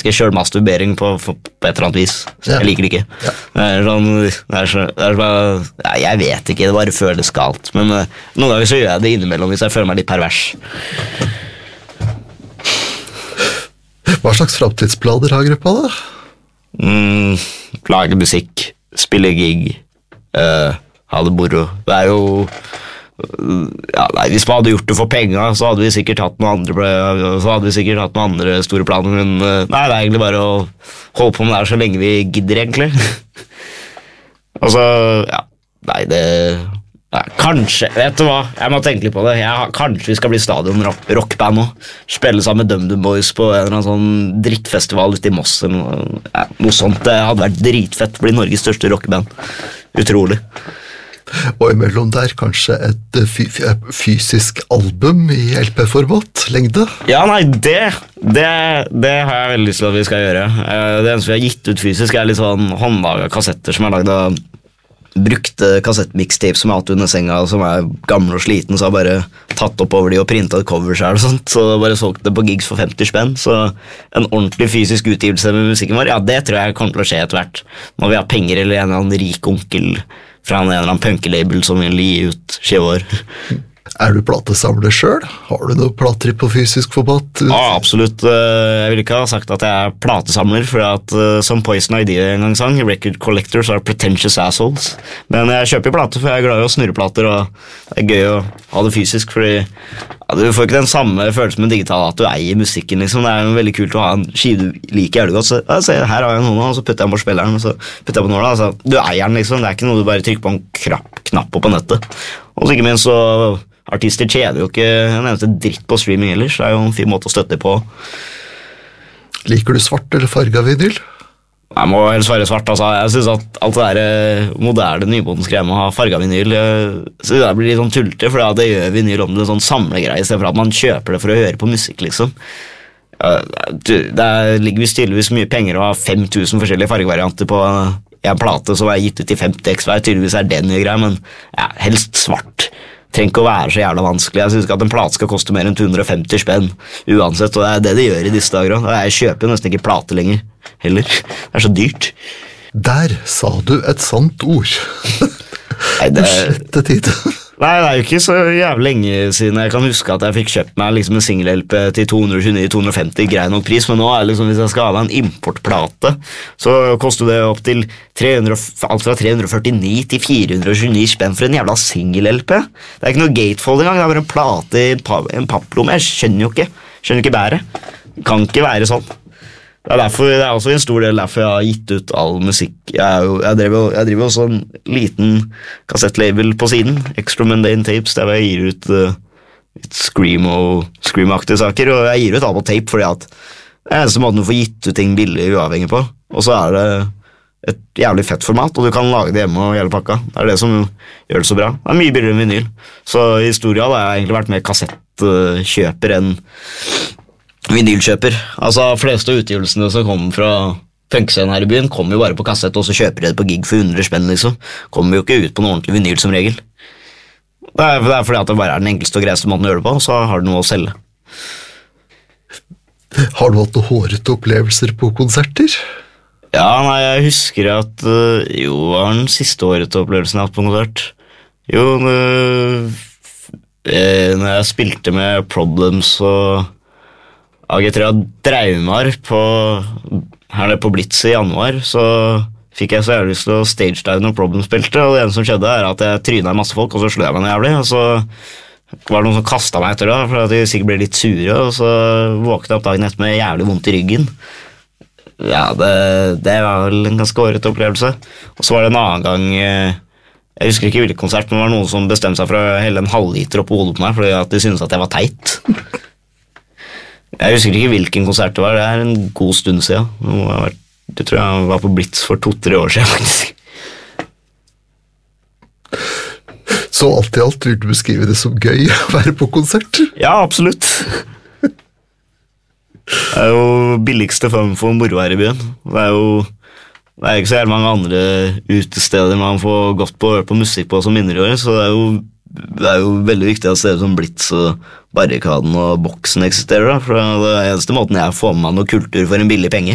ikke, selvmasturbering på et eller annet vis. Ja. Jeg liker det ikke. Ja. Det er bare, jeg vet ikke, det bare føles galt. Men noen ganger så gjør jeg det innimellom hvis jeg føler meg litt pervers. Hva slags fremtidsplaner har gruppa da? Lage musikk, spille gig, ha det moro. Det er jo nei, hvis man hadde gjort det for penger, så hadde vi sikkert hatt noen andre store planer, men nei, det er egentlig bare å holde på med det her så lenge vi gidder, egentlig. Altså, nei, det kanskje, vet du hva, jeg må tenke litt på det. Kanskje vi skal bli stadion rockband nå, spille sammen med DumDum Boys på en eller annen sånn drittfestival ute i Moss eller noe sånt. Det hadde vært dritfett, bli Norges største rockband. Utrolig. Og imellom der kanskje et fysisk album i LP-format, lengde? Ja, nei, det har jeg veldig lyst til at vi skal gjøre. Det eneste vi har gitt ut fysisk er litt sånn håndlaget kassetter som er laget av brukte kassettmixtape som er hatt under senga, som er gamle og sliten, så har jeg bare tatt opp over de og printet et cover selv og sånt, så bare solgt det på gigs for 50 spenn, så en ordentlig fysisk utgivelse med musikken vår, det tror jeg kommer til å skje etter hvert, når vi har penger eller en eller annen rik onkel fra en eller annen punkelabel som vil gi ut skiver. Er du platesamler selv? Har du noen plater på fysisk format? Ja, absolutt. Jeg vil ikke ha sagt at jeg er platesamler, for at som Poison Idea en gang sang, record collectors are pretentious assholes. Men jeg kjøper plater, for jeg er glad i å snurre plater, og det er gøy å ha det fysisk, fordi du får ikke den samme følelsen med digital at du eier musikken, liksom. Det er veldig kult å ha en skive du liker jævlig godt, så se, her har jeg noen, og så putter jeg den på spilleren, og så putter jeg på nåla, altså, du eier den, liksom. Det er ikke noe du bare trykker på en knapp på nettet. Og så ikke minst så artister tjener jo ikke en eneste dritt på streaming ellers, det er jo en fin måte å støtte på. Liker du svart eller farga vinyl? Jeg må helst være svart, altså. Jeg synes at alt det der moderne nymodens greier med å ha farga vinyl, så det blir litt sånn tulte, for det gjør vinyl om det sånn samlegreie, i stedet for at man kjøper det for å høre på musikk, liksom. Det ligger visst tydeligvis mye penger å ha 5000 forskjellige fargevarianter på en plate som er gitt ut i 50x hver, tydeligvis er det nye greier, men helst svart. Trenger ikke å være så jævla vanskelig. Jeg synes ikke at en plate skal koste mer enn 250 spenn uansett, og det er det de gjør i disse dager også. Jeg kjøper jo nesten ikke plate lenger heller. Det er så dyrt. Der sa du et sant ord. Nei, slette tid. Nei, det er jo ikke så jævlig lenge siden jeg kan huske at jeg fikk kjøpt meg liksom en single-LP til 229-250, grei nok pris, men nå er det liksom, hvis jeg skal ha en importplate, så koster det opp til alt fra 349 til 429 spenn for en jævla single-LP. Det er ikke noe gatefold engang, det er bare en plate i en papplomme. Jeg skjønner ikke bæret. Det kan ikke være sånn. Det er også en stor del derfor jeg har gitt ut all musikk. Jeg driver også en liten kassettlabel på siden, Extra Mundane Tapes, der jeg gir ut litt Scream-aktige saker, og jeg gir ut alt på tape, fordi at det er eneste måten du får gitt ut ting billig uavhengig på, og så er det et jævlig fett format, og du kan lage det hjemme og hele pakka. Det er det som gjør det så bra. Det er mye billigere enn vinyl, så i historien har jeg egentlig vært mer kassettkjøper enn vinylkjøper. Altså, fleste av utgivelsene som kommer fra punkscenen her i byen, kommer jo bare på kassett, og så kjøper de det på gig for 100 spenn, liksom. Kommer jo ikke ut på noen ordentlig vinyl som regel. Det er fordi at det bare er den enkleste og greieste måten å gjøre det på, så har du noe å selge. Har du hatt noen hårete opplevelser på konserter? Ja, nei, jeg husker at jo, det var den siste hårete opplevelsen jeg har hatt på konsert. Jo, når jeg spilte med Problems og AG3 Draumar her nede på Blitz i januar, så fikk jeg så jævlig lyst til å stage-dive når Problem spilte, og det eneste som skjedde er at jeg trynet i masse folk, og så slår jeg meg jævlig, og så var det noen som kastet meg etter det, for at de sikkert ble litt sure, og så våknet jeg opp dagen etter med jævlig vondt i ryggen. Ja, det var vel en ganske årete opplevelse. Og så var det en annen gang, jeg husker ikke hvilken konsert, men det var noen som bestemte seg for å helle en halvliter opp på hodet på meg, fordi at de syntes at jeg var teit. Jeg husker ikke hvilken konsert det var, det er en god stund siden. Jeg tror jeg var på Blitz for 2-3 år siden, faktisk. Så alt i alt vil du beskrive det som gøy å være på konsert? Ja, absolutt. Det er jo billigste form for moro her i byen. Det er ikke så jævlig mange andre utesteder man får gått på og hørt på musikk på som mindreårig, så det er jo veldig viktig at steder som Blitz og Barrikaden og Boksen eksisterer da, for det er eneste måten jeg får med meg noe kultur for en billig penge.